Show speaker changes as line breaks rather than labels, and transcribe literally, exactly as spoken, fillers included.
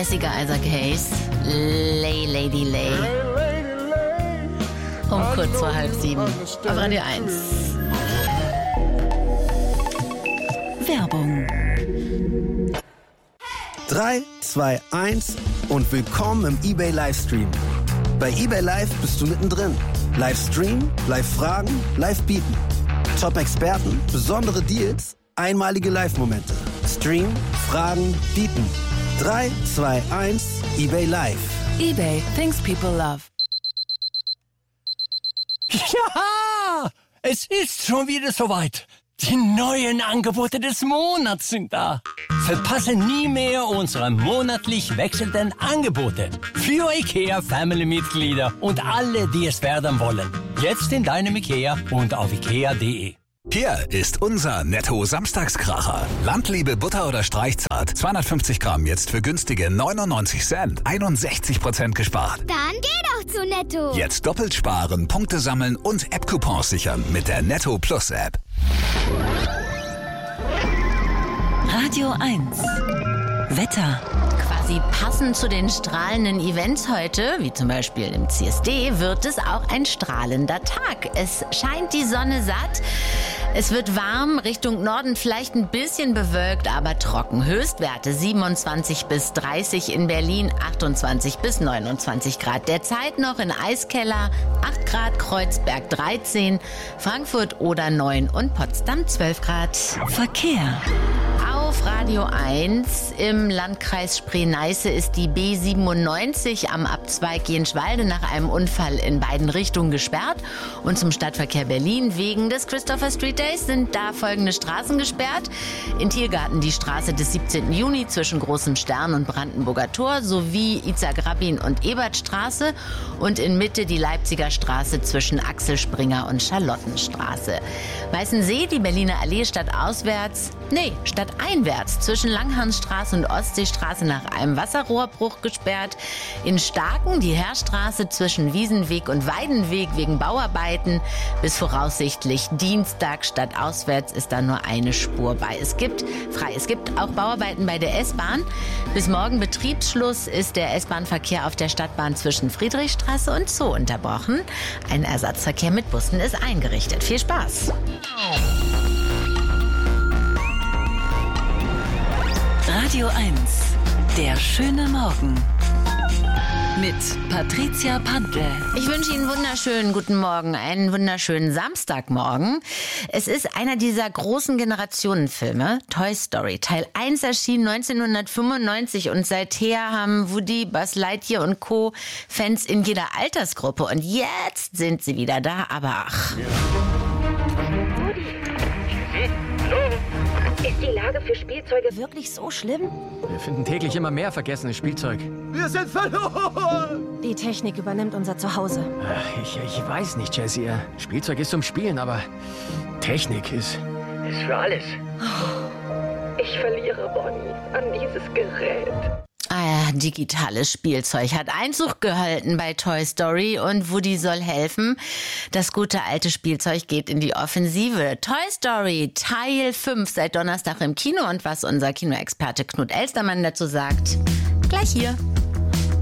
Jessica Isaac Hayes, Lay Lady Lay. Um kurz vor halb sieben auf Radio eins.
Werbung.
drei, zwei, eins und willkommen im eBay Livestream. Bei eBay Live bist du mittendrin. Livestream, Live-Fragen, Live-Bieten. Top-Experten, besondere Deals, einmalige Live-Momente. Stream, Fragen, Bieten. drei, zwei, eins, eBay Live.
eBay, things people love.
Ja, es ist schon wieder soweit. Die neuen Angebote des Monats sind da. Verpasse nie mehr unsere monatlich wechselnden Angebote. Für IKEA Family-Mitglieder und alle, die es werden wollen. Jetzt in deinem IKEA und auf ikea punkt de.
Hier ist unser Netto-Samstagskracher. Landliebe Butter oder Streichzart. zweihundertfünfzig Gramm jetzt für günstige neunundneunzig Cent. einundsechzig Prozent gespart.
Dann geh doch zu Netto.
Jetzt doppelt sparen, Punkte sammeln und App-Coupons sichern mit der Netto Plus App.
Radio eins. Wetter.
Quasi passend zu den strahlenden Events heute, wie zum Beispiel im C S D, wird es auch ein strahlender Tag. Es scheint die Sonne satt. Es wird warm, Richtung Norden vielleicht ein bisschen bewölkt, aber trocken. Höchstwerte siebenundzwanzig bis dreißig in Berlin, achtundzwanzig bis neunundzwanzig Grad. Derzeit noch in Eiskeller acht Grad, Kreuzberg dreizehn, Frankfurt oder neun und Potsdam zwölf Grad.
Verkehr.
Auf Radio eins im Landkreis Spree-Neiße ist die B siebenundneunzig am Abzweig Jenschwalde nach einem Unfall in beiden Richtungen gesperrt. Und zum Stadtverkehr Berlin wegen des Christopher Street Days sind da folgende Straßen gesperrt. In Tiergarten die Straße des siebzehnten Juni zwischen Großem Stern und Brandenburger Tor sowie Itzhak Rabin und Ebertstraße. Und in Mitte die Leipziger Straße zwischen Axel Springer und Charlottenstraße. Weißensee, die Berliner Allee stadtauswärts, nee, stadteinwärts zwischen Langhansstraße und Ostseestraße nach einem Wasserrohrbruch gesperrt. In Starken die Heerstraße zwischen Wiesenweg und Weidenweg wegen Bauarbeiten. Bis voraussichtlich Dienstag stadtauswärts ist da nur eine Spur bei. Es gibt frei. Es gibt auch Bauarbeiten bei der S-Bahn. Bis morgen Betriebsschluss ist der S-Bahn-Verkehr auf der Stadtbahn zwischen Friedrichstraße und Zoo unterbrochen. Ein Ersatzverkehr mit Bussen ist eingerichtet. Viel Spaß!
Radio eins. Der schöne Morgen. Mit Patricia Pantel.
Ich wünsche Ihnen einen wunderschönen guten Morgen, einen wunderschönen Samstagmorgen. Es ist einer dieser großen Generationenfilme, Toy Story. Teil eins erschien neunzehnhundertfünfundneunzig und seither haben Woody, Buzz Lightyear und Co. Fans in jeder Altersgruppe. Und jetzt sind sie wieder da, aber ach...
Ist die Lage für Spielzeuge wirklich so schlimm?
Wir finden täglich immer mehr vergessenes Spielzeug.
Wir sind verloren!
Die Technik übernimmt unser Zuhause.
Ach, ich, ich weiß nicht, Jessie. Spielzeug ist zum Spielen, aber Technik ist... ist für alles.
Ich verliere Bonnie an dieses Gerät.
Ah ja, digitales Spielzeug hat Einzug gehalten bei Toy Story und Woody soll helfen. Das gute alte Spielzeug geht in die Offensive. Toy Story Teil fünf seit Donnerstag im Kino und was unser Kinoexperte Knut Elstermann dazu sagt, gleich hier.